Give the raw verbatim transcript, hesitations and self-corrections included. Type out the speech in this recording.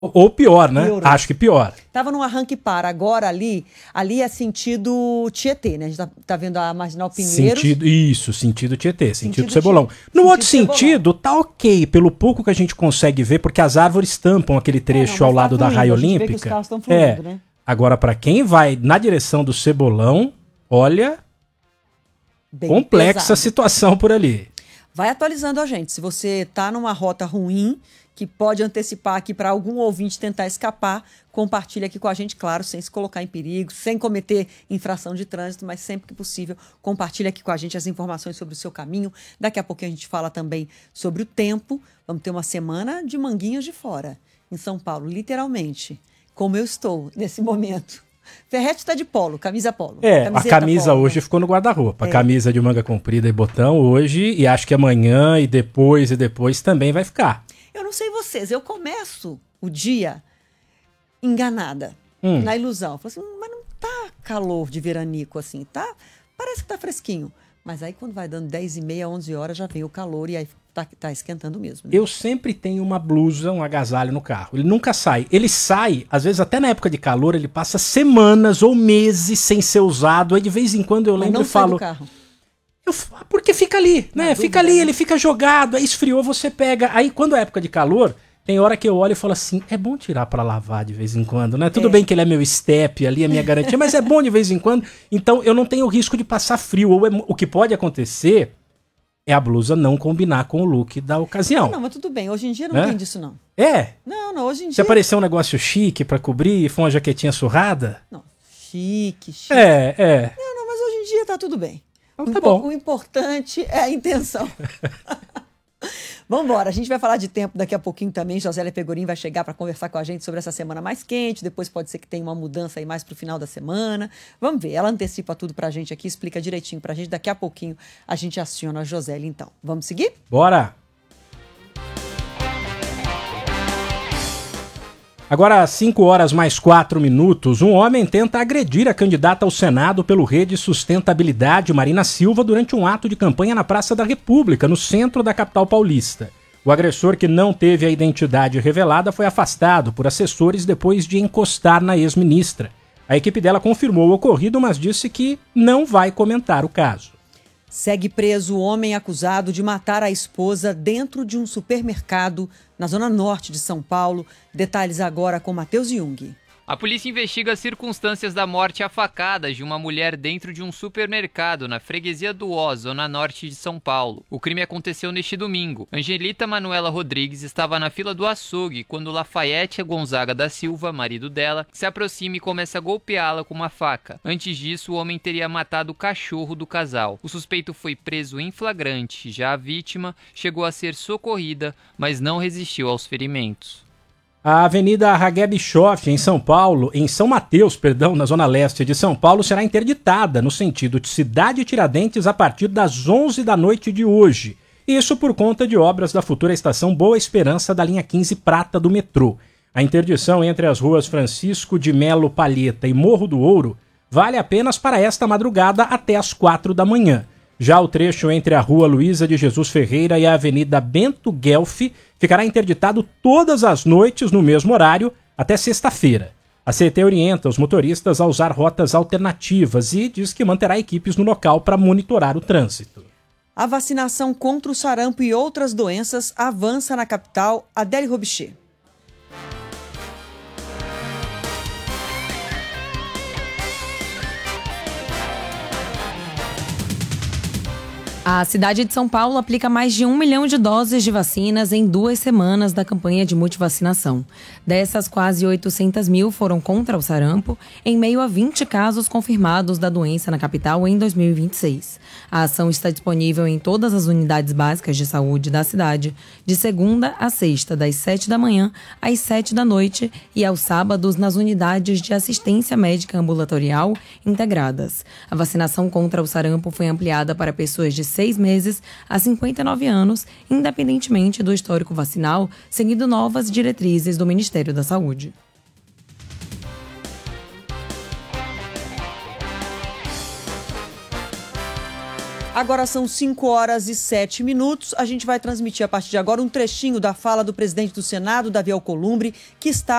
Ou pior, né? Piorou. Acho que pior. Tava num arranque para, agora ali, ali é sentido Tietê, né? A gente tá, tá vendo a Marginal Pinheiros. Sentido, isso, sentido Tietê, sentido, Sentido Cebolão. Tietê. No Sentido outro Cebolão. sentido, tá ok, pelo pouco que a gente consegue ver, porque as árvores tampam aquele trecho É, não, ao mas tá lado da fluindo, raia a gente vê que olímpica. os carros tão fluindo, é. né? Agora, para quem vai na direção do Cebolão, olha, Bem complexa pesado. a situação por ali. Vai atualizando a gente. Se você tá numa rota ruim, que pode antecipar aqui para algum ouvinte tentar escapar, compartilha aqui com a gente, claro, sem se colocar em perigo, sem cometer infração de trânsito, mas sempre que possível, compartilha aqui com a gente as informações sobre o seu caminho. Daqui a pouquinho a gente fala também sobre o tempo. Vamos ter uma semana de manguinhos de fora, em São Paulo, literalmente, como eu estou nesse momento. Ferretti está de polo, camisa polo. É, Camiseta a camisa polo, hoje né? ficou no guarda-roupa. É. A camisa de manga comprida e botão hoje, e acho que amanhã e depois e depois também vai ficar. Eu não sei vocês, eu começo o dia enganada, Hum. na ilusão. Eu falo assim, mas não tá calor de veranico assim, tá? Parece que tá fresquinho. Mas aí quando vai dando dez e meia, onze horas, já vem o calor e aí tá, tá esquentando mesmo. Né? Eu sempre tenho uma blusa, um agasalho no carro. Ele nunca sai. Ele sai, às vezes até na época de calor, ele passa semanas ou meses sem ser usado. Aí de vez em quando eu Mas lembro não e sai falo... do carro. Eu, porque fica ali, Na né? dúvida, Fica ali, né? ele fica jogado, aí esfriou, você pega. Aí quando é época de calor, tem hora que eu olho e falo assim, é bom tirar pra lavar de vez em quando, né? Tudo É. bem que ele é meu step ali, é minha garantia, mas é bom de vez em quando. Então eu não tenho risco de passar frio. Ou é- o que pode acontecer é a blusa não combinar com o look da ocasião. Não, mas tudo bem, hoje em dia não Né? tem disso não. É? Não, não, hoje em Se dia... aparecer um negócio chique pra cobrir e for uma jaquetinha surrada... Não, chique, chique. É, é. Não, não, mas hoje em dia tá tudo bem. Então o, tá impo- bom. o importante é a intenção. Vamos embora, a gente vai falar de tempo daqui a pouquinho também. Josélia Pegorim vai chegar para conversar com a gente sobre essa semana mais quente. Depois pode ser que tenha uma mudança aí mais pro final da semana. Vamos ver, ela antecipa tudo pra gente aqui, explica direitinho pra gente. Daqui a pouquinho a gente aciona a Josélia, então. Vamos seguir? Bora! Agora, às cinco horas mais quatro minutos, um homem tenta agredir a candidata ao Senado pelo Rede Sustentabilidade, Marina Silva, durante um ato de campanha na Praça da República, no centro da capital paulista. O agressor, que não teve a identidade revelada, foi afastado por assessores depois de encostar na ex-ministra. A equipe dela confirmou o ocorrido, mas disse que não vai comentar o caso. Segue preso o homem acusado de matar a esposa dentro de um supermercado na zona norte de São Paulo. Detalhes agora com Matheus Jung. A polícia investiga as circunstâncias da morte a facadas de uma mulher dentro de um supermercado na freguesia do Ó, zona norte de São Paulo. O crime aconteceu neste domingo. Angelita Manuela Rodrigues estava na fila do açougue quando Lafayette Gonzaga da Silva, marido dela, se aproxima e começa a golpeá-la com uma faca. Antes disso, o homem teria matado o cachorro do casal. O suspeito foi preso em flagrante. Já a vítima chegou a ser socorrida, mas não resistiu aos ferimentos. A Avenida Ragué Bischoff, em São Paulo, em São Mateus, perdão, na zona leste de São Paulo, será interditada no sentido de Cidade Tiradentes a partir das onze da noite de hoje. Isso por conta de obras da futura estação Boa Esperança da linha quinze Prata do metrô. A interdição entre as ruas Francisco de Melo Palheta e Morro do Ouro vale apenas para esta madrugada até as quatro da manhã. Já o trecho entre a Rua Luísa de Jesus Ferreira e a Avenida Bento Guelfi ficará interditado todas as noites no mesmo horário até sexta-feira. A C E T orienta os motoristas a usar rotas alternativas e diz que manterá equipes no local para monitorar o trânsito. A vacinação contra o sarampo e outras doenças avança na capital. Adélie Robichê. A cidade de São Paulo aplica mais de um milhão de doses de vacinas em duas semanas da campanha de multivacinação. Dessas, quase oitocentas mil foram contra o sarampo, em meio a vinte casos confirmados da doença na capital em dois mil e vinte e seis. A ação está disponível em todas as unidades básicas de saúde da cidade, de segunda a sexta, das sete da manhã às sete da noite, e aos sábados nas unidades de assistência médica ambulatorial integradas. A vacinação contra o sarampo foi ampliada para pessoas de seis meses a cinquenta e nove anos, independentemente do histórico vacinal, seguindo novas diretrizes do Ministério da Saúde. Agora são cinco horas e sete minutos. A gente vai transmitir a partir de agora um trechinho da fala do presidente do Senado, Davi Alcolumbre, que está